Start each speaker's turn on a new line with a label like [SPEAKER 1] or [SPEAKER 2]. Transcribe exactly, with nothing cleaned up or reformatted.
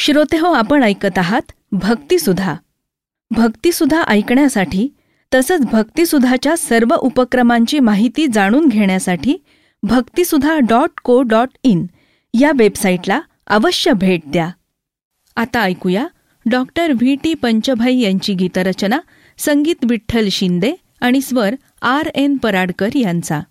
[SPEAKER 1] श्रोतेहो, आपण ऐकत आहात भक्तिसुधा. भक्तिसुधा ऐकण्यासाठी तसंच भक्तिसुधाच्या सर्व उपक्रमांची माहिती जाणून घेण्यासाठी भक्तिसुधा डॉट को डॉट इन या वेबसाईटला अवश्य भेट द्या. आता ऐकूया डॉक्टर व्ही टी पंचभाई यांची गीतरचना, संगीत विठ्ठल शिंदे आणि स्वर आर एन पराडकर यांचा.